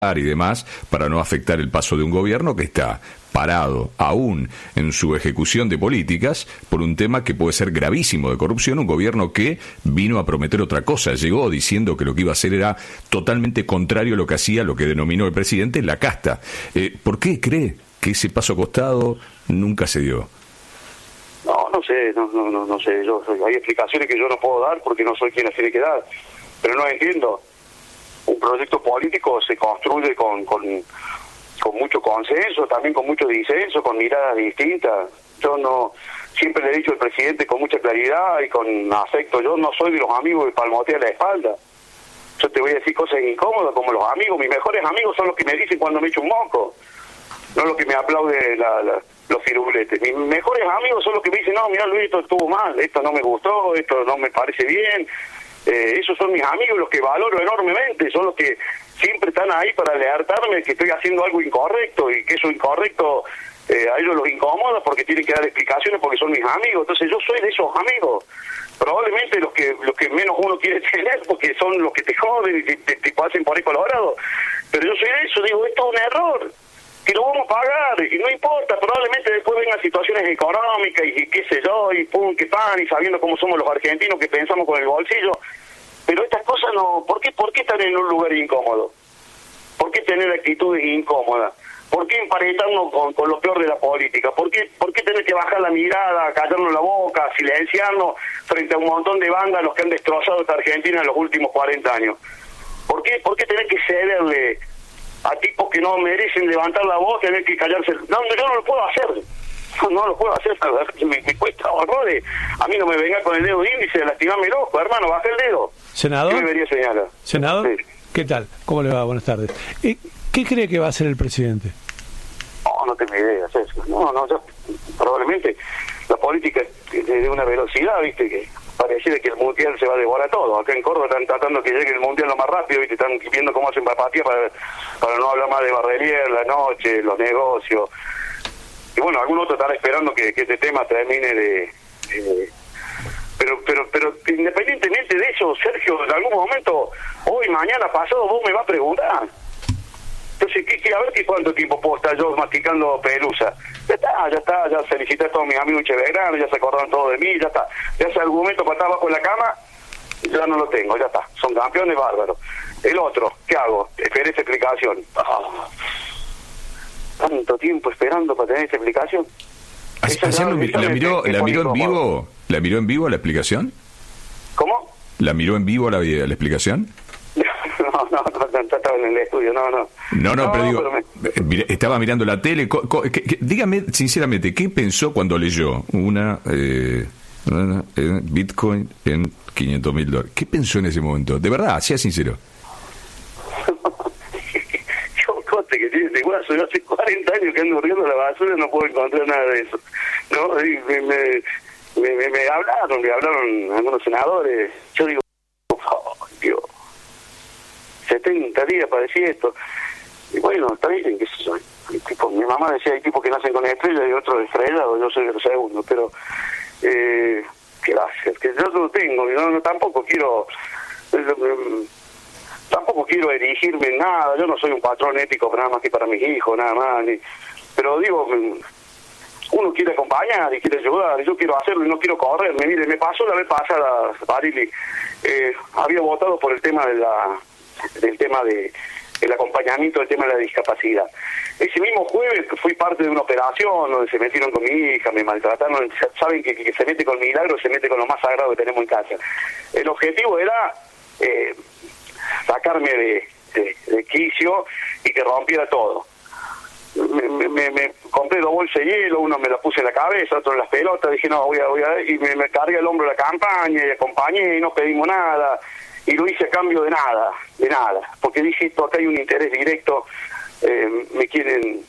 y demás, para no afectar el paso de un gobierno que está parado aún en su ejecución de políticas por un tema que puede ser gravísimo de corrupción, un gobierno que vino a prometer otra cosa, llegó diciendo que lo que iba a hacer era totalmente contrario a lo que hacía, lo que denominó el presidente la casta. ¿Por qué cree que ese paso a costado nunca se dio? No sé, no sé, hay explicaciones que yo no puedo dar porque no soy quien las tiene que dar, pero no entiendo. Un proyecto político se construye con mucho consenso, también con mucho disenso, con miradas distintas. Yo no, siempre le he dicho al presidente con mucha claridad y con afecto, yo no soy de los amigos que palmotean la espalda. Yo te voy a decir cosas incómodas como los amigos, mis mejores amigos son los que me dicen cuando me echo un moco, no los que me aplauden los firuletes. Mis mejores amigos son los que me dicen, no, mira Luis, esto estuvo mal, esto no me gustó, esto no me parece bien. Esos son mis amigos, los que valoro enormemente, son los que siempre están ahí para alertarme que estoy haciendo algo incorrecto y que eso incorrecto a ellos los incomoda porque tienen que dar explicaciones porque son mis amigos. Entonces yo soy de esos amigos, probablemente los que menos uno quiere tener porque son los que te joden y te hacen por ahí colorado, pero yo soy de eso, digo, esto es un error que lo vamos a pagar y no importa, probablemente después vengan situaciones económicas y qué sé yo, y pum, que pan, y sabiendo cómo somos los argentinos que pensamos con el bolsillo, pero estas cosas no, ¿por qué están en un lugar incómodo? ¿Por qué tener actitudes incómodas? ¿Por qué emparentarnos con lo peor de la política? ¿Por qué tener que bajar la mirada, callarnos la boca, silenciarnos frente a un montón de vándalos que han destrozado esta Argentina en los últimos 40 años? ¿Por qué tener que cederle a tipos que no merecen levantar la voz, tener que callarse? No, yo no lo puedo hacer. No lo puedo hacer, me cuesta horrores. A mí no me venga con el dedo índice de lastimarme el ojo, hermano, baja el dedo. ¿Senador? ¿Qué debería señalar? ¿Senador? Sí. ¿Qué tal? ¿Cómo le va? Buenas tardes. ¿Qué cree que va a hacer el presidente? No tengo idea, Sergio. Yo, probablemente la política es de una velocidad, viste, que pareciera que el mundial se va a devorar todo. Acá en Córdoba están tratando que llegue el mundial lo más rápido, viste, están viendo cómo hacen papatía para no hablar más de Barrelier, la noche, los negocios. Y bueno, algún otro estará esperando que este tema termine pero independientemente de eso, Sergio, en algún momento, hoy, mañana, pasado, vos me vas a preguntar. Entonces, a ver cuánto tiempo puedo estar yo masticando pelusa. Ya felicité a todos mis amigos Cheverano, ya se acordaron todos de mí, ya está. Ya ese argumento para estar abajo en la cama, ya no lo tengo, ya está. Son campeones bárbaros. El otro, ¿qué hago? Esperé esa explicación. Tanto tiempo esperando para tener esa explicación. ¿La miró en vivo? ¿La miró en vivo la explicación? ¿Cómo? ¿La miró en vivo la explicación? No, estaba en el estudio, no, pero digo, estaba mirando la tele. Dígame sinceramente, ¿qué pensó cuando leyó una Bitcoin en $500,000? ¿Qué pensó en ese momento? De verdad, sea sincero. Que tiene ese guaso, yo hace 40 años que ando riendo la basura, no puedo encontrar nada de eso. No, me hablaron algunos senadores. Yo digo, Dios, 70 días para decir esto. Y bueno, está bien, qué sé yo. Mi mamá decía, hay tipos que nacen con estrellas y otros estrellados, yo soy el segundo, pero gracias, que yo lo tengo, y tampoco quiero erigirme en nada. Yo no soy un patrón ético nada más que para mis hijos, nada más. Pero digo, uno quiere acompañar y quiere ayudar, y yo quiero hacerlo y no quiero correrme. Mire, me pasó la vez pasada, Barili, había votado por el tema del acompañamiento del tema de la discapacidad. Ese mismo jueves fui parte de una operación donde se metieron con mi hija, me maltrataron. Saben que se mete con milagro, se mete con lo más sagrado que tenemos en casa. El objetivo era sacarme de quicio y que rompiera todo. Me compré 2 bolsas de hielo, uno me la puse en la cabeza, otro en las pelotas. Dije, no, voy a y me cargué el hombro de la campaña y acompañé y no pedimos nada, y lo hice a cambio de nada, porque dije, esto acá hay un interés directo, me quieren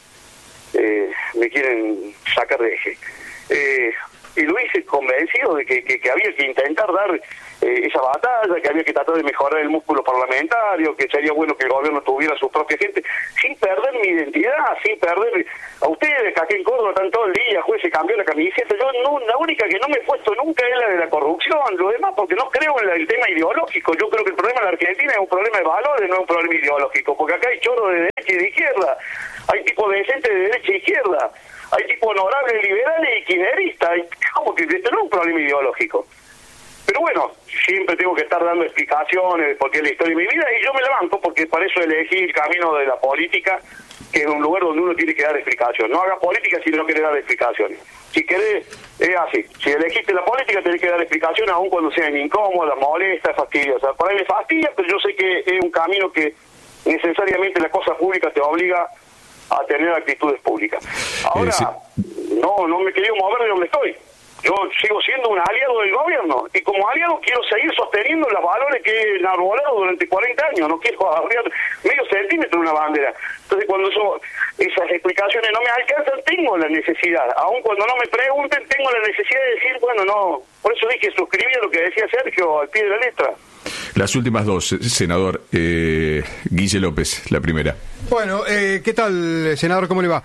sacar de eje. Y lo hice convencido de que había que intentar dar esa muchas batallas, que había que tratar de mejorar el músculo parlamentario, que sería bueno que el gobierno tuviera su propia gente, sin perder mi identidad, sin perder... A ustedes, que aquí en Córdoba están todo el día, juez se cambió la camiseta, yo no, la única que no me he puesto nunca es la de la corrupción, lo demás porque no creo en el tema ideológico. Yo creo que el problema de la Argentina es un problema de valores, no es un problema ideológico, porque acá hay chorro de derecha y de izquierda, hay tipo decente de derecha e izquierda, hay tipo honorable liberales y kirchneristas, como que esto no es un problema ideológico. Pero bueno, siempre tengo que estar dando explicaciones porque es la historia de mi vida y yo me la banco porque para eso elegí el camino de la política, que es un lugar donde uno tiene que dar explicación. No hagas política si no querés dar explicaciones. Si querés, es así. Si elegiste la política tenés que dar explicaciones aun cuando sean incómodas, molestas, fastidiosas. Por ahí me fastidia, pero yo sé que es un camino que necesariamente la cosa pública te obliga a tener actitudes públicas. Ahora, sí. no me he querido mover de donde estoy. Yo sigo siendo un aliado del gobierno y como aliado quiero seguir sosteniendo los valores que he enarbolado durante 40 años. No quiero abrir medio centímetro una bandera. Entonces cuando esas explicaciones no me alcanzan, tengo la necesidad. Aun cuando no me pregunten, tengo la necesidad de decir, bueno, no. Por eso dije, suscribí a lo que decía Sergio al pie de la letra. Las últimas dos, senador. Guille López, la primera. Bueno, ¿qué tal, senador? ¿Cómo le va?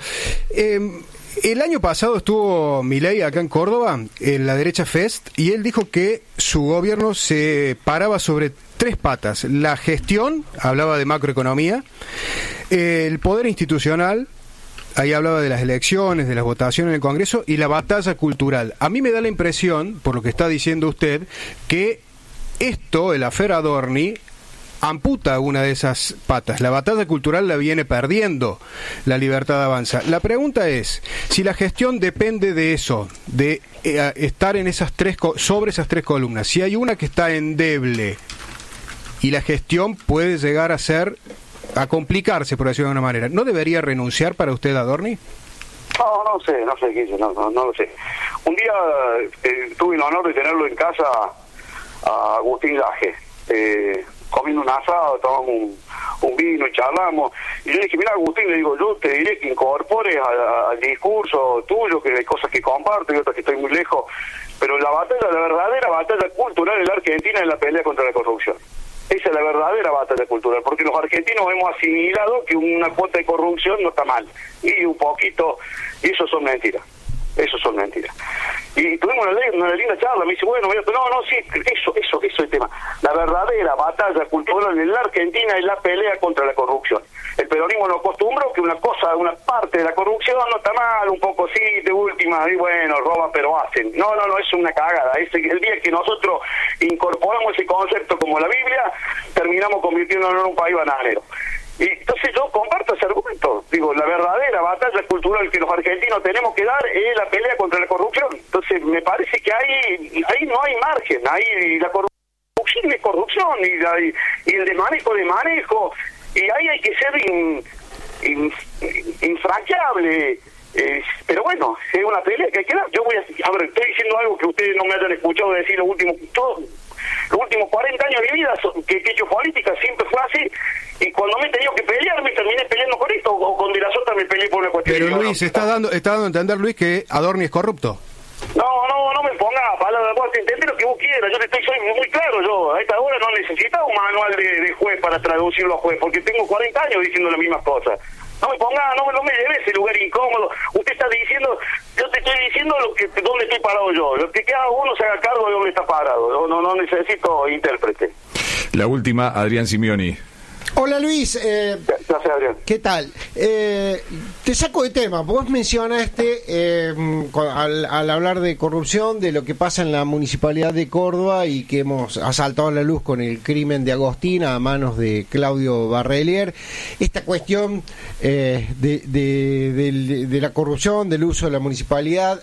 El año pasado estuvo Milei acá en Córdoba, en la derecha Fest, y él dijo que su gobierno se paraba sobre tres patas. La gestión, hablaba de macroeconomía, el poder institucional, ahí hablaba de las elecciones, de las votaciones en el Congreso, y la batalla cultural. A mí me da la impresión, por lo que está diciendo usted, que esto, el affair Adorni, amputa una de esas patas. La batalla cultural la viene perdiendo La Libertad Avanza. La pregunta es, si la gestión depende de eso, de estar en esas sobre esas tres columnas, si hay una que está endeble y la gestión puede llegar a complicarse, por decirlo de alguna manera, ¿no debería renunciar para usted, Adorni? No sé, Guille, no lo sé. Un día tuve el honor de tenerlo en casa a Agustín Laje, comiendo un asado, tomamos un vino y charlamos, y yo le dije, mira Agustín, le digo, yo te diré que incorpores al discurso tuyo, que hay cosas que comparto y otras que estoy muy lejos, pero la verdadera batalla cultural en la Argentina es la pelea contra la corrupción. Esa es la verdadera batalla cultural, porque los argentinos hemos asimilado que una cuota de corrupción no está mal, y un poquito, y eso son mentiras. Y tuvimos una linda charla, me dice, bueno, sí, eso es el tema. La verdadera batalla cultural en la Argentina es la pelea contra la corrupción. El peronismo nos acostumbró que una parte de la corrupción no está mal, un poco sí, de última, y bueno, roban pero hacen. No, es una cagada. El día que nosotros incorporamos ese concepto como la Biblia, terminamos convirtiéndonos en un país bananero. Y entonces yo comparto ese argumento. Digo, la verdadera batalla cultural que los argentinos tenemos que dar es la pelea contra la corrupción. Entonces me parece que ahí no hay margen. Ahí la corrupción es corrupción y el manejo. Y ahí hay que ser infranqueable. Pero bueno, es una pelea que hay que dar. Estoy diciendo algo que ustedes no me hayan escuchado decir los últimos 40 años de mi vida que he hecho política, siempre fue así. Y cuando me he tenido que pelear, me terminé peleando con esto, o con De la Sota me peleé por una cuestión. Pero Luis, está dando a entender, Luis, que Adorni es corrupto. No me pongas palabras, vos te entendés lo que vos quieras, soy muy claro, yo a esta hora no necesito un manual de juez para traducirlo a juez, porque tengo 40 años diciendo las mismas cosas. No me pongas, no me lleves ese lugar incómodo. Usted está diciendo, yo te estoy diciendo dónde estoy parado yo. Lo que cada uno se haga cargo de dónde está parado. No necesito intérprete. La última, Adrián Simioni. Hola Luis, Gracias, Adrián. ¿Qué tal? Te saco de tema. Vos mencionaste al hablar de corrupción, de lo que pasa en la Municipalidad de Córdoba y que hemos asaltado a la luz con el crimen de Agostina a manos de Claudio Barrelier, esta cuestión de la corrupción, del uso de la municipalidad.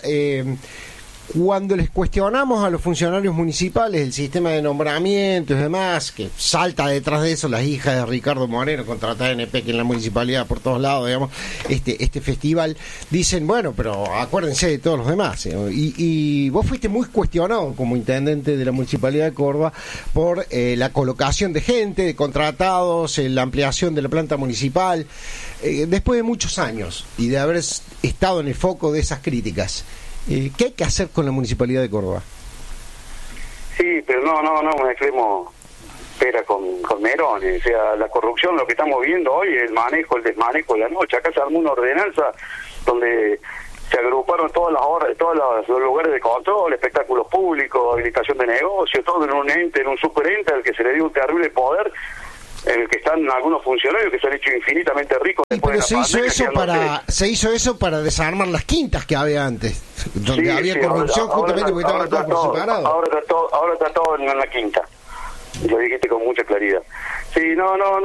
Cuando les cuestionamos a los funcionarios municipales el sistema de nombramientos y demás, que salta detrás de eso las hijas de Ricardo Moreno contra TNP, que en la municipalidad por todos lados, digamos, este festival, dicen, bueno, pero acuérdense de todos los demás. Y vos fuiste muy cuestionado como intendente de la Municipalidad de Córdoba por la colocación de gente, de contratados, la ampliación de la planta municipal, después de muchos años y de haber estado en el foco de esas críticas. ¿Qué hay que hacer con la Municipalidad de Córdoba? Sí, pero no mezclemos pera con merones. O sea, la corrupción, lo que estamos viendo hoy, el desmanejo de la noche. Acá se armó una ordenanza donde se agruparon todas las horas, los lugares de control, espectáculos públicos, habilitación de negocios, todo en un ente, en un superente al que se le dio un terrible poder, en el que están algunos funcionarios que se han hecho infinitamente ricos. Pero se hizo eso para desarmar las quintas que había antes, donde había corrupción justamente porque estaban todos por separado. Ahora está todo en la quinta. Lo dijiste con mucha claridad. Sí,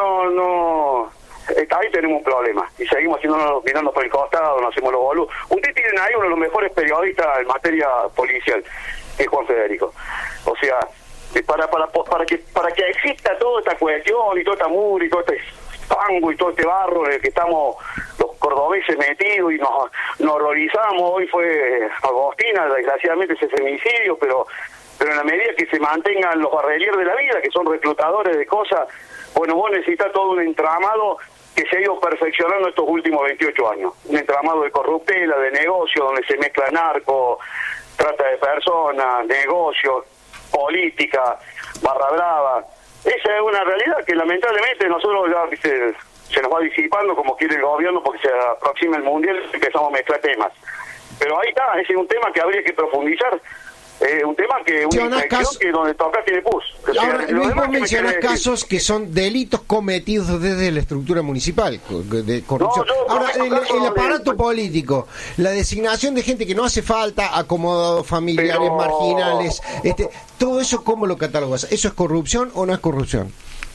no. Ahí tenemos un problema y seguimos mirando por el costado, nos hacemos los boludos. Ustedes tienen ahí uno de los mejores periodistas en materia policial, que es Juan Federico. O sea, para que exista toda esta cuestión y toda esta mugre y todo este fango y todo este barro en el que estamos los cordobeses metidos y nos horrorizamos. Hoy fue Agostina, desgraciadamente ese femicidio, pero en la medida que se mantengan los barreliers de la vida, que son reclutadores de cosas, bueno, vos necesitas todo un entramado que se ha ido perfeccionando estos últimos 28 años. Un entramado de corruptela, de negocio, donde se mezcla narco, trata de personas, negocios, política, barra brava. Esa es una realidad que lamentablemente nosotros ya se nos va disipando como quiere el gobierno porque se aproxima el mundial y empezamos a mezclar temas. Pero ahí está, ese es un tema que habría que profundizar. Un tema que una infección que donde toca tiene pus. Ahora, Luis, vos mencionás casos que son delitos cometidos desde la estructura municipal de corrupción. Ahora, el aparato político, la designación de gente que no hace falta, acomodados familiares, marginales, todo eso, ¿cómo lo catalogas? ¿Eso es corrupción o no es corrupción?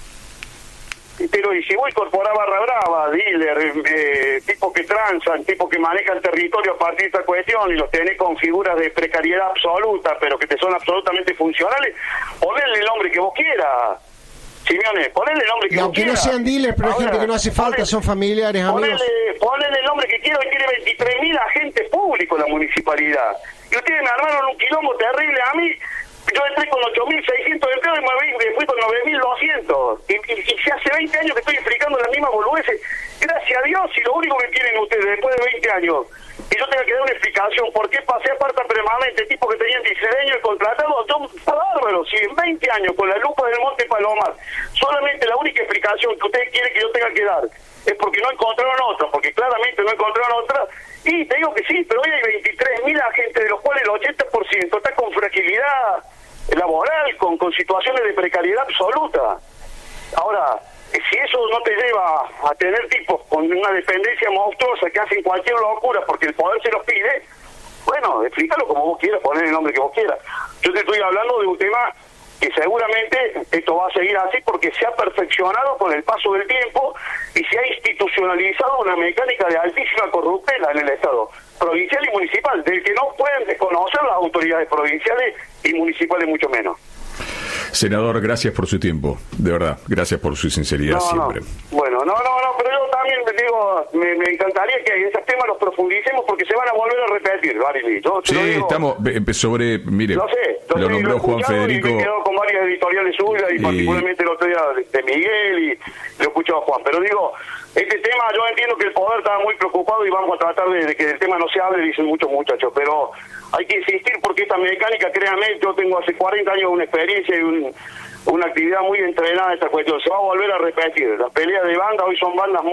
Pero y si vos incorporás barra brava, dealer, tipos que transan, tipos que manejan territorio a partir de esta cuestión y los tenés con figuras de precariedad absoluta, pero que te son absolutamente funcionales, ponle el nombre que vos quieras, Simeone, ponle el nombre que vos quieras. Aunque no sean dealers, pero hay gente que no hace falta, son familiares, amigos. Ponle el nombre que quiera, tiene 23.000 agentes públicos la municipalidad. Y ustedes me armaron un quilombo terrible a mí. Yo entré con 8.600 empleados y me fui con 9.200. Y hace 20 años que estoy explicando las mismas boludeces. Gracias a Dios, y lo único que tienen ustedes después de 20 años, que yo tenga que dar una explicación por qué pasé a parta permanente, tipo que tenían 16 años y contratados, yo, bárbaro, si en 20 años con la lupa del Monte Palomar, solamente la única explicación que ustedes quieren que yo tenga que dar es porque no encontraron otra, porque claramente no encontraron otra. Y te digo que sí, pero hoy hay 23.000 agentes, de los cuales el 80% está con fragilidad laboral, con situaciones de precariedad absoluta. Ahora, si eso no te lleva a tener tipos con una dependencia monstruosa que hacen cualquier locura porque el poder se los pide, bueno, explícalo como vos quieras, poner el nombre que vos quieras. Yo te estoy hablando de un tema que seguramente esto va a seguir así porque se ha perfeccionado con el paso del tiempo y se ha institucionalizado una mecánica de altísima corruptela en el Estado provincial y municipal, del que no pueden desconocer las autoridades provinciales y municipales mucho menos. Senador, gracias por su tiempo, de verdad, gracias por su sinceridad siempre. Bueno, pero yo también digo, me encantaría que esos temas los profundicemos porque se van a volver a repetir, Barili. Sí, estamos sobre, mire, lo nombró Juan Federico. Y me quedo con varias editoriales suyas y particularmente el otro día de Miguel y lo he escuchado a Juan, pero digo, este tema yo entiendo que el poder está muy preocupado y vamos a tratar de que el tema no se hable, dicen muchos muchachos, pero hay que insistir porque esta mecánica, créanme, yo tengo hace 40 años una experiencia y una actividad muy entrenada en esta cuestión. Se va a volver a repetir. Las peleas de banda hoy son bandas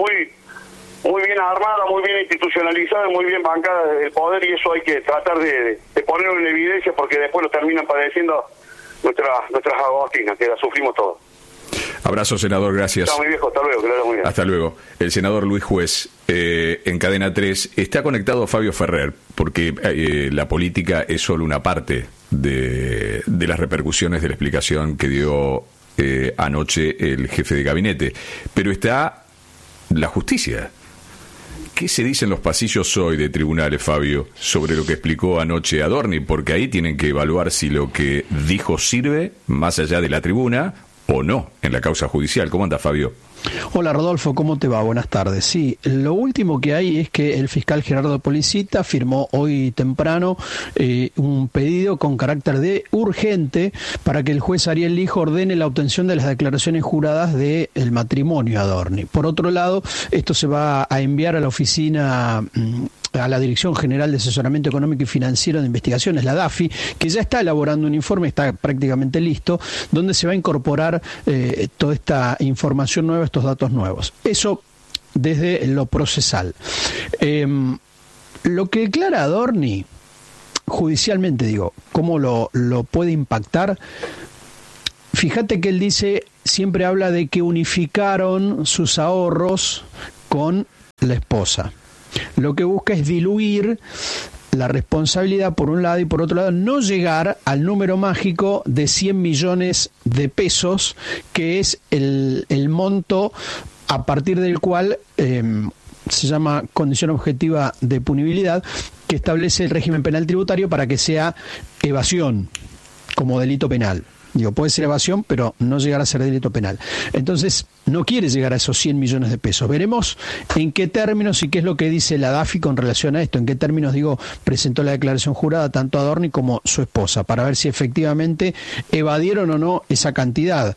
muy bien armadas, muy bien institucionalizadas, muy bien bancadas desde el poder y eso hay que tratar de ponerlo en evidencia porque después lo terminan padeciendo nuestras agostinas, que las sufrimos todos. Abrazo, senador, gracias. Está muy viejo, hasta luego, que lo haga muy bien. Hasta luego. El senador Luis Juez, en Cadena 3, está conectado Fabio Ferrer, porque la política es solo una parte de las repercusiones de la explicación que dio anoche el jefe de gabinete. Pero está la justicia. ¿Qué se dice en los pasillos hoy de tribunales, Fabio, sobre lo que explicó anoche Adorni? Porque ahí tienen que evaluar si lo que dijo sirve más allá de la tribuna o no en la causa judicial. ¿Cómo anda, Fabio? Hola Rodolfo, ¿cómo te va? Buenas tardes. Sí, lo último que hay es que el fiscal Gerardo Policita firmó hoy temprano un pedido con carácter de urgente para que el juez Ariel Lijo ordene la obtención de las declaraciones juradas del matrimonio Adorni. Por otro lado, esto se va a enviar a la oficina, a la Dirección General de Asesoramiento Económico y Financiero de Investigaciones, la DAFI, que ya está elaborando un informe, está prácticamente listo, donde se va a incorporar toda esta información nueva, estos datos nuevos. Eso desde lo procesal. Lo que declara Adorni, judicialmente digo, ¿cómo lo puede impactar? Fíjate que él dice, siempre habla de que unificaron sus ahorros con la esposa. Lo que busca es diluir la responsabilidad por un lado y por otro lado no llegar al número mágico de 100 millones de pesos, que es el monto a partir del cual se llama condición objetiva de punibilidad, que establece el régimen penal tributario para que sea evasión como delito penal. Digo, puede ser evasión, pero no llegar a ser delito penal. Entonces, no quiere llegar a esos 100 millones de pesos. Veremos en qué términos y qué es lo que dice la DAFI con relación a esto. En qué términos, presentó la declaración jurada tanto Adorni como su esposa, para ver si efectivamente evadieron o no esa cantidad.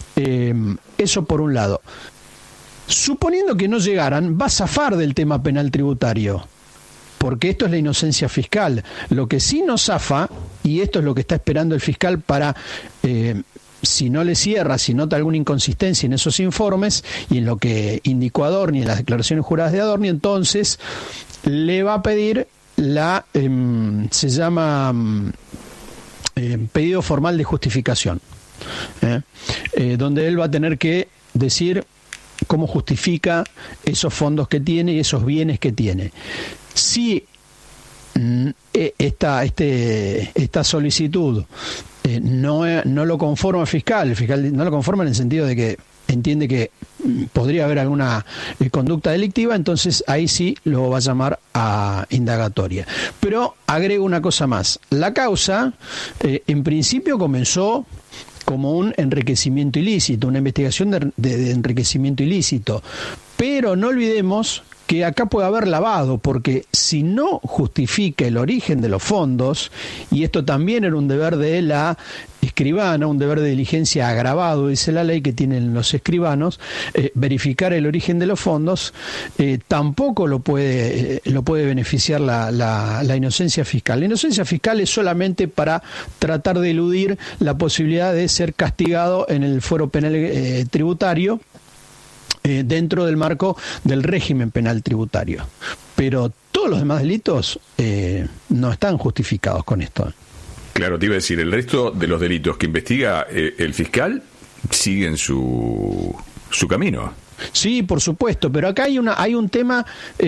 Eso por un lado. Suponiendo que no llegaran, va a zafar del tema penal tributario, porque esto es la inocencia fiscal. Lo que sí no zafa, y esto es lo que está esperando el fiscal para, si no le cierra, si nota alguna inconsistencia en esos informes y en lo que indicó Adorni, en las declaraciones juradas de Adorni, entonces le va a pedir se llama pedido formal de justificación, donde él va a tener que decir cómo justifica esos fondos que tiene y esos bienes que tiene. Si esta solicitud no lo conforma el fiscal no lo conforma en el sentido de que entiende que podría haber alguna conducta delictiva, entonces ahí sí lo va a llamar a indagatoria. Pero agrego una cosa más. La causa, en principio, comenzó como un enriquecimiento ilícito, una investigación de enriquecimiento ilícito. Pero no olvidemos que acá puede haber lavado, porque si no justifica el origen de los fondos, y esto también era un deber de la escribana, un deber de diligencia agravado, dice la ley que tienen los escribanos, verificar el origen de los fondos, tampoco lo puede beneficiar la inocencia fiscal. La inocencia fiscal es solamente para tratar de eludir la posibilidad de ser castigado en el fuero penal tributario, dentro del marco del régimen penal tributario. Pero todos los demás delitos no están justificados con esto. Claro, te iba a decir, el resto de los delitos que investiga el fiscal siguen su camino. Sí, por supuesto, pero acá hay un tema,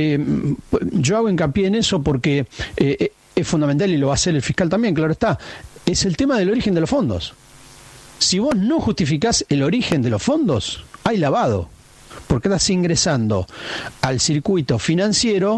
yo hago hincapié en eso porque es fundamental y lo va a hacer el fiscal también, claro está, es el tema del origen de los fondos. Si vos no justificás el origen de los fondos, hay lavado, porque estás ingresando al circuito financiero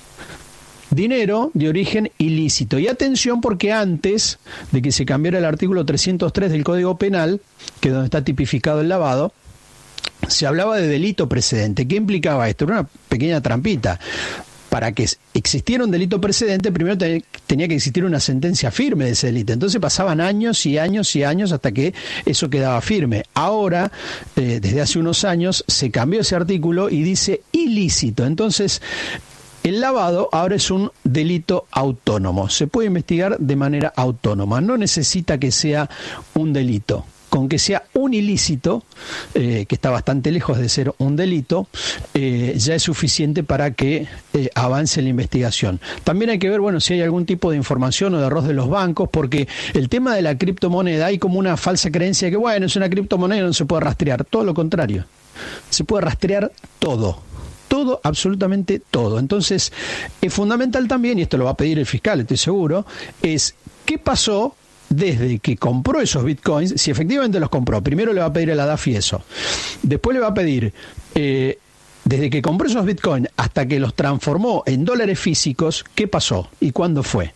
dinero de origen ilícito. Y atención, porque antes de que se cambiara el artículo 303 del Código Penal, que es donde está tipificado el lavado, se hablaba de delito precedente. ¿Qué implicaba esto? Era una pequeña trampita. Para que existiera un delito precedente, primero tenía que existir una sentencia firme de ese delito. Entonces pasaban años y años y años hasta que eso quedaba firme. Ahora, desde hace unos años, se cambió ese artículo y dice ilícito. Entonces, el lavado ahora es un delito autónomo. Se puede investigar de manera autónoma. No necesita que sea un delito. Con que sea un ilícito, que está bastante lejos de ser un delito, ya es suficiente para que avance la investigación. También hay que ver, si hay algún tipo de información o de error de los bancos, porque el tema de la criptomoneda, hay como una falsa creencia de que, es una criptomoneda y no se puede rastrear. Todo lo contrario. Se puede rastrear todo. Todo, absolutamente todo. Entonces, es fundamental también, y esto lo va a pedir el fiscal, estoy seguro, es qué pasó desde que compró esos bitcoins, si efectivamente los compró. Primero le va a pedir a la DAFI eso. Después le va a pedir, desde que compró esos bitcoins hasta que los transformó en dólares físicos, ¿qué pasó y cuándo fue?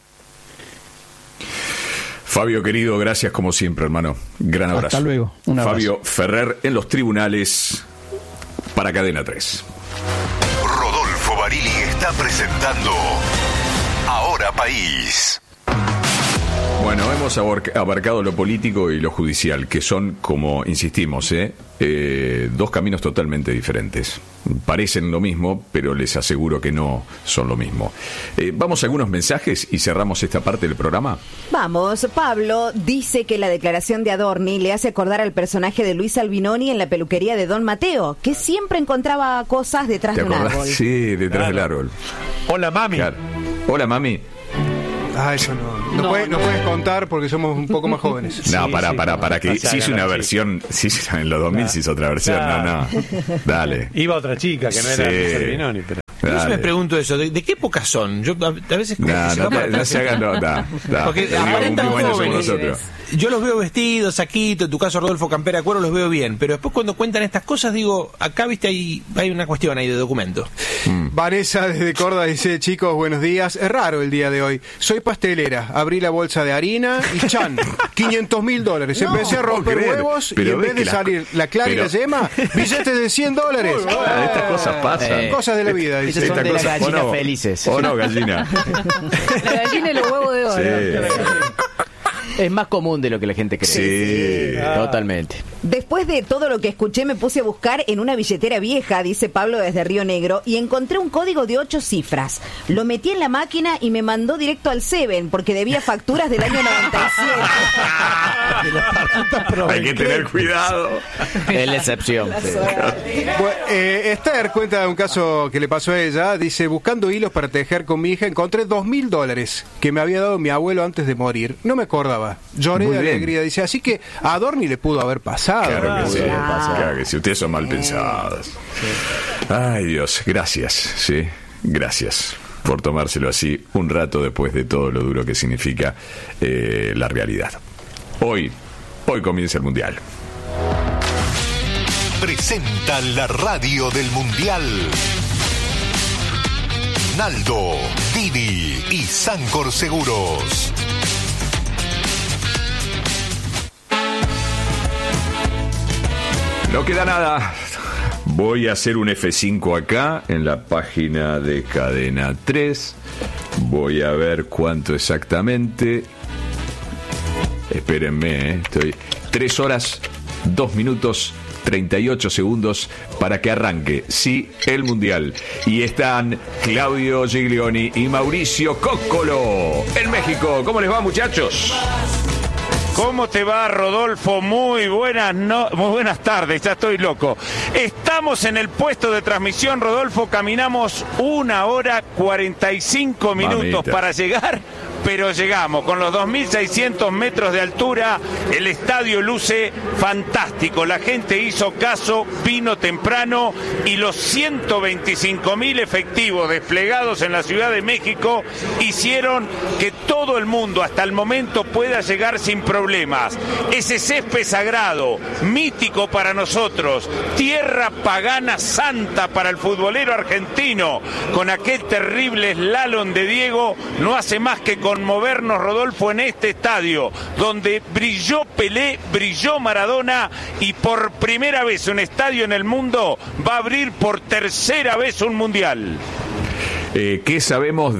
Fabio, querido, gracias como siempre, hermano. Gran abrazo. Hasta luego. Un abrazo. Fabio Ferrer en los tribunales para Cadena 3. Rodolfo Barili está presentando Ahora País. Bueno, hemos abarcado lo político y lo judicial, que son, como insistimos, dos caminos totalmente diferentes. Parecen lo mismo, pero les aseguro que no son lo mismo. Vamos a algunos mensajes y cerramos esta parte del programa. Vamos, Pablo dice que la declaración de Adorni le hace acordar al personaje de Luis Albinoni en la peluquería de Don Mateo, que siempre encontraba cosas detrás de un árbol. Sí, detrás del árbol. Hola, mami. Claro. Hola, mami. Ah, eso no puedes contar porque somos un poco más jóvenes. No, para que si hizo una versión, sí, en los 2000 se hizo otra versión, no. Dale. Iba otra chica que no era Luis Albinoni, pero... Yo me pregunto eso, ¿de qué época son? Yo a veces... No se hagan, porque aparentan jóvenes. Yo los veo vestidos, saquito, en tu caso Rodolfo Campera Cuero, los veo bien, pero después cuando cuentan estas cosas digo, acá viste hay una cuestión ahí de documento. Vanessa desde Córdoba dice, chicos, buenos días, es raro el día de hoy, soy pastelera, abrí la bolsa de harina y chan, $500,000, empecé a romper huevos y en vez de salir la clara y la yema, billetes de $100. Estas cosas pasan. Cosas de la vida, dice. Esas son de las gallinas felices. ¿O no, gallina? La gallina y los huevos de oro. Sí. Es más común de lo que la gente cree. Sí. Totalmente. Después de todo lo que escuché me puse a buscar en una billetera vieja, dice Pablo desde Río Negro, y encontré un código de 8 cifras. Lo metí en la máquina y me mandó directo al Seven porque debía facturas del año 97. Hay que tener cuidado. Es la excepción. Sí. Bueno, Esther cuenta de un caso que le pasó a ella. Dice, buscando hilos para tejer con mi hija, encontré $2,000 que me había dado mi abuelo antes de morir. No me acordaba. Lloré de alegría. Dice, así que a Adorni le pudo haber pasado. Claro que sí. Claro que sí. Ustedes son mal pensados. Ay, Dios. Gracias. Sí. Gracias por tomárselo así un rato después de todo lo duro que significa la realidad. Hoy comienza el Mundial. Presenta la radio del Mundial. Naldo, Didi y Sancor Seguros. No queda nada. Voy a hacer un F5 acá en la página de Cadena 3. Voy a ver cuánto exactamente. Espérenme, estoy 3 horas, 2 minutos, 38 segundos para que arranque, sí, el Mundial. Y están Claudio Giglioni y Mauricio Cóccolo en México. ¿Cómo les va, muchachos? ¿Cómo te va, Rodolfo? Muy buenas tardes, ya estoy loco. Estamos en el puesto de transmisión, Rodolfo, caminamos 1 hora 45 minutos para llegar, pero llegamos. Con los 2.600 metros de altura, el estadio luce fantástico. La gente hizo caso, vino temprano y los 125.000 efectivos desplegados en la Ciudad de México hicieron que todo el mundo hasta el momento pueda llegar sin problemas. Ese césped sagrado, mítico para nosotros, tierra pagana santa para el futbolero argentino, con aquel terrible slalom de Diego, no hace más que conmovernos, Rodolfo, en este estadio, donde brilló Pelé, brilló Maradona, y por primera vez un estadio en el mundo va a abrir por tercera vez un Mundial. ¿Qué sabemos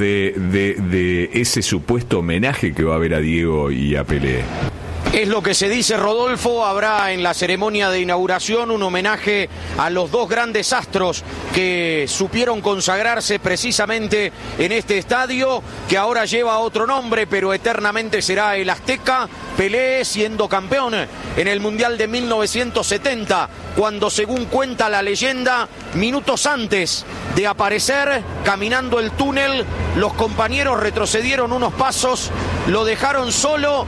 de ese supuesto homenaje que va a haber a Diego y a Pelé? Es lo que se dice, Rodolfo. Habrá en la ceremonia de inauguración un homenaje a los dos grandes astros que supieron consagrarse precisamente en este estadio, que ahora lleva otro nombre, pero eternamente será el Azteca. Pelé siendo campeón en el Mundial de 1970, cuando, según cuenta la leyenda, minutos antes de aparecer caminando el túnel, los compañeros retrocedieron unos pasos, lo dejaron solo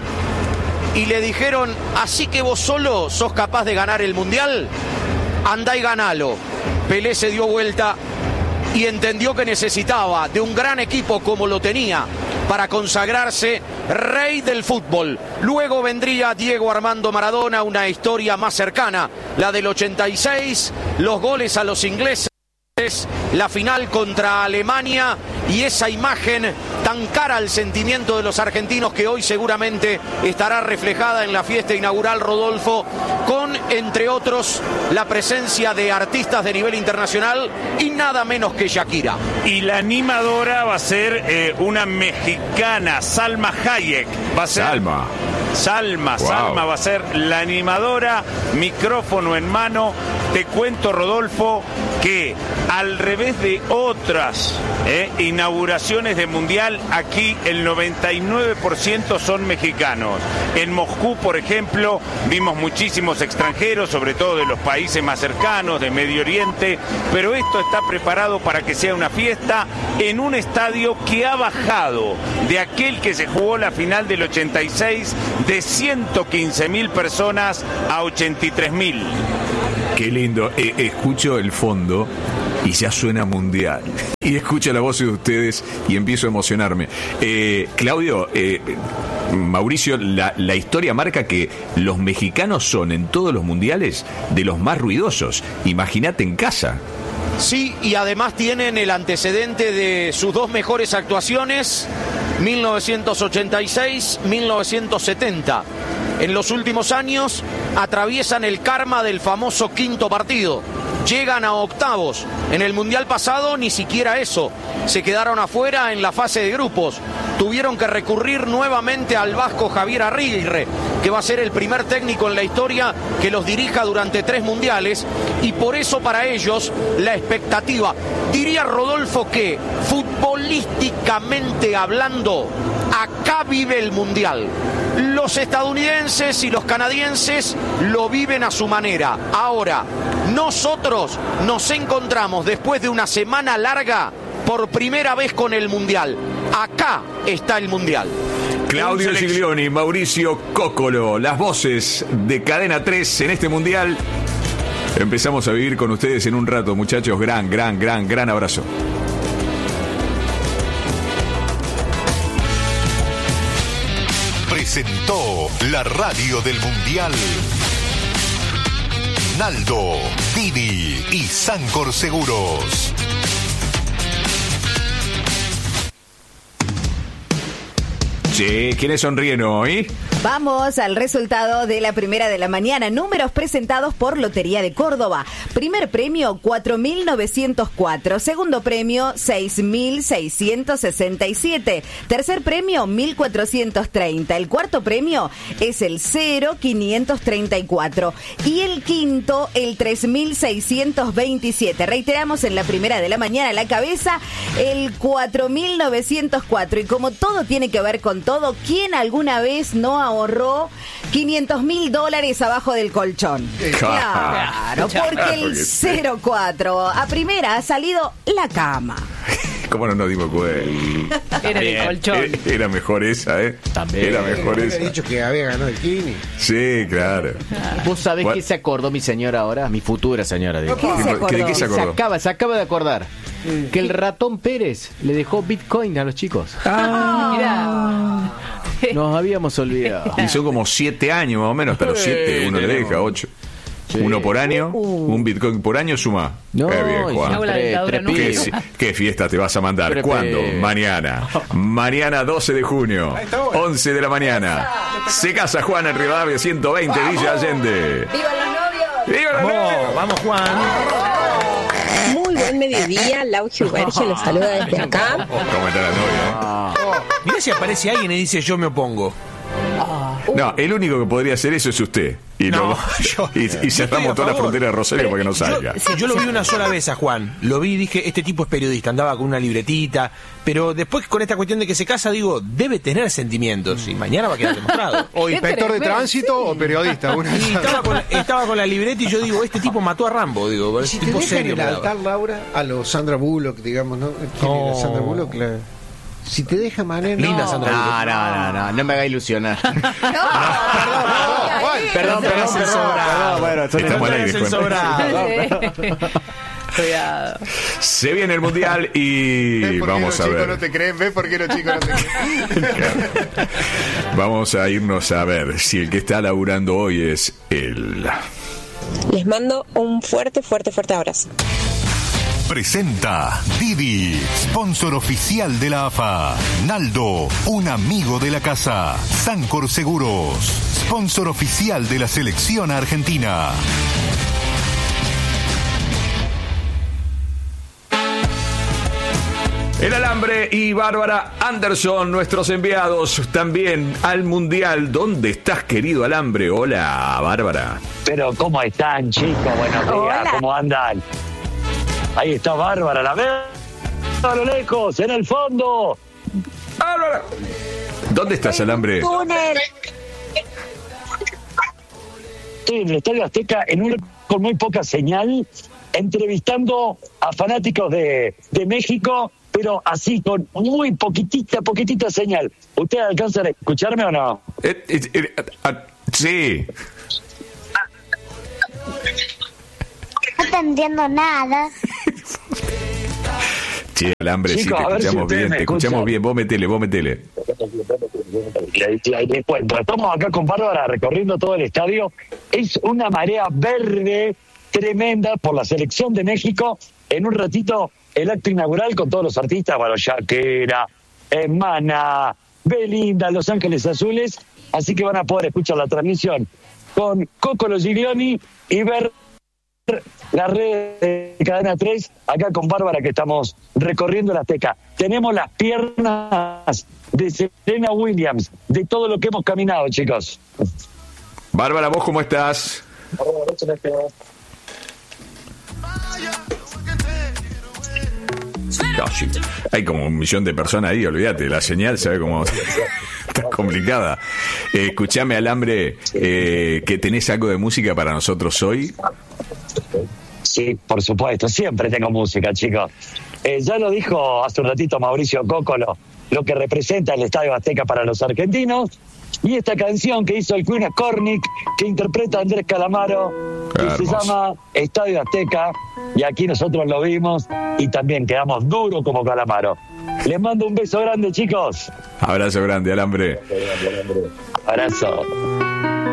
y le dijeron: así que vos solo sos capaz de ganar el Mundial, andá y ganalo. Pelé se dio vuelta y entendió que necesitaba de un gran equipo como lo tenía para consagrarse rey del fútbol. Luego vendría Diego Armando Maradona, una historia más cercana, la del 86, los goles a los ingleses, la final contra Alemania y esa imagen tan cara al sentimiento de los argentinos que hoy seguramente estará reflejada en la fiesta inaugural, Rodolfo, con, entre otros, la presencia de artistas de nivel internacional y nada menos que Shakira. Y la animadora va a ser una mexicana, Salma Hayek. Va a ser Salma va a ser la animadora, micrófono en mano. Te cuento, Rodolfo, que al revés de otras inauguraciones de Mundial, aquí el 99% son mexicanos. En Moscú, por ejemplo, vimos muchísimos extranjeros, sobre todo de los países más cercanos, de Medio Oriente, pero esto está preparado para que sea una fiesta en un estadio que ha bajado de aquel que se jugó la final del 86 de 115.000 personas a 83.000. Qué lindo. Escucho el fondo y ya suena Mundial. Y escucho la voz de ustedes y empiezo a emocionarme. Claudio, Mauricio, la historia marca que los mexicanos son en todos los mundiales de los más ruidosos. Imagínate en casa. Sí, y además tienen el antecedente de sus dos mejores actuaciones, 1986, 1970. En los últimos años atraviesan el karma del famoso quinto partido. Llegan a octavos. En el Mundial pasado ni siquiera eso. Se quedaron afuera en la fase de grupos. Tuvieron que recurrir nuevamente al vasco Javier Aguirre, que va a ser el primer técnico en la historia que los dirija durante 3 mundiales. Y por eso para ellos la expectativa. Diría Rodolfo que, futbolísticamente hablando, acá vive el Mundial. Los estadounidenses y los canadienses lo viven a su manera. Ahora, nosotros nos encontramos después de una semana larga por primera vez con el Mundial. Acá está el Mundial. Claudio Giglioni, Mauricio Cóccolo, las voces de Cadena 3 en este Mundial. Empezamos a vivir con ustedes en un rato, muchachos. Gran abrazo. Presentó la radio del Mundial Naldo, Didi y Sancor Seguros. Sí, ¿quiénes sonríen hoy? Vamos al resultado de la primera de la mañana. Números presentados por Lotería de Córdoba. Primer premio, 4.904. Segundo premio, 6.667. Tercer premio, 1.430. El cuarto premio es el 0.534. Y el quinto, el 3.627. Reiteramos en la primera de la mañana, la cabeza, el 4.904. Y como todo tiene que ver con todo, ¿quién alguna vez no ahorró $500.000 abajo del colchón? Claro, porque el 04 a primera ha salido la cama. ¿Cómo no nos dimos cuenta? Era el colchón. Era mejor esa, También. Era mejor esa. Había dicho que había ganado el Kini. Sí, claro. ¿Vos sabés qué se acordó mi señora ahora? Mi futura señora, digo. ¿Qué se acordó? ¿De qué se acordó? Se acaba de acordar que el ratón Pérez le dejó Bitcoin a los chicos. Mirá. Nos habíamos olvidado. Y son como 7 años más o menos, pero 7 uno le deja, 8. Sí. Uno por año, un Bitcoin por año suma. No, bien, Juan. ¿Qué fiesta te vas a mandar? ¿Cuándo? Mañana 12 de junio, 11 de la mañana. Se casa Juan en Rivadavia 120, Villa Allende. ¡Viva los novios! ¡Viva los novios! ¡Vamos, Juan! Muy buen mediodía, Lau Gilberto los saluda desde acá. ¿Cómo está la novia? Mirá si aparece alguien y dice yo me opongo. No, el único que podría hacer eso es usted. Y, y cerramos toda la frontera de Rosario para que no salga. Yo lo vi una sola vez a Juan. Lo vi y dije, este tipo es periodista, andaba con una libretita. Pero después con esta cuestión de que se casa, digo, debe tener sentimientos. Y mañana va a quedar demostrado. O inspector de tránsito o periodista. Estaba con la libreta y yo digo, este tipo mató a Rambo. Digo, si tipo te serio. El altar, Laura, a los Sandra Bullock, digamos, ¿no? ¿Quién era Sandra Bullock? Si te deja manera. Linda Sandra Bullock. No me haga ilusionar. Perdón. Bueno, estamos al aire. Cuidado. Se viene el Mundial y vamos a ver. No te creen, ¿ves por qué los chicos no te creen? Vamos a irnos a ver si el que está laburando hoy es él. Les mando un fuerte abrazo. presenta Didi, sponsor oficial de la AFA. Naldo, un amigo de la casa. Sancor Seguros, sponsor oficial de la selección argentina. El Alambre y Bárbara Anderson, nuestros enviados también al Mundial. ¿Dónde estás, querido Alambre? Hola, Bárbara. Pero, ¿cómo están, chicos? Buenos días, Hola. ¿cómo andan? Ahí está Bárbara, la veo a lo lejos, en el fondo. ¡Bárbara! ¿Dónde estás, Alambre? Túnel. Estoy en el Estadio Azteca con muy poca señal, entrevistando a fanáticos de México, pero así, con muy poquitita señal. ¿Ustedes alcanzan a escucharme o no? Sí. No te entiendo nada. Sí, Alambre, Chicos, sí, a ver si ustedes me te escuchamos escuchan. bien. Vos metele. Les cuento, estamos acá con Bárbara recorriendo todo el estadio. Es una marea verde tremenda por la selección de México. En un ratito, el acto inaugural con todos los artistas, bueno, Shakira, Maná, Belinda, Los Ángeles Azules. Así que van a poder escuchar la transmisión con Coco Giglioni y ver la red de Cadena 3, acá con Bárbara, que estamos recorriendo la Azteca. Tenemos las piernas de Serena Williams, de todo lo que hemos caminado, chicos. Bárbara, ¿vos cómo estás? No, sí. Hay como 1 millón de personas ahí, olvídate, la señal se ve como está complicada. Escuchame, Alambre, que tenés algo de música para nosotros hoy. Sí, por supuesto, siempre tengo música, chicos. Ya lo dijo hace un ratito Mauricio Cócolo, lo que representa el Estadio Azteca para los argentinos. Y esta canción que hizo el Queen Scornick, que interpreta Andrés Calamaro, que se llama Estadio Azteca, y aquí nosotros lo vimos y también quedamos duros como Calamaro. Les mando un beso grande, chicos. Abrazo grande, Alambre. Abrazo.